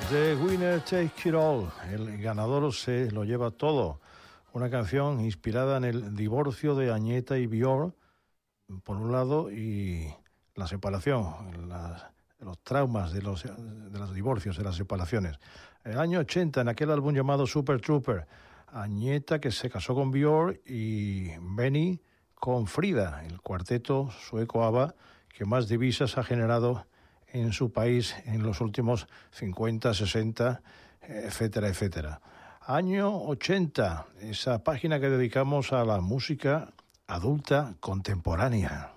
The Winner Takes It All, el ganador se lo lleva todo. Una canción inspirada en el divorcio de Agneta y Björn, por un lado, y la separación, los traumas de los divorcios, de las separaciones. En el año 80, en aquel álbum llamado Super Trooper, Agneta, que se casó con Björn, y Benny con Frida, el cuarteto sueco ABBA que más divisas ha generado en su país en los últimos 50, 60, etcétera, etcétera. Año 80, esa página que dedicamos a la música adulta contemporánea.